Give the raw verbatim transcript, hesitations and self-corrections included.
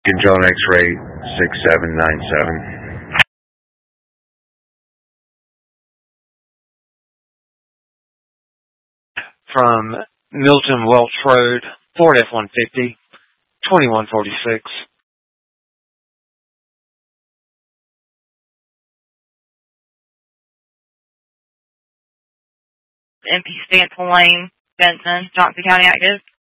Control X-ray six seven nine seven. From Milton Welch Road, Ford F one fifty, twenty-one forty-six. M P Stanton Lane, Benson, Johnson County active.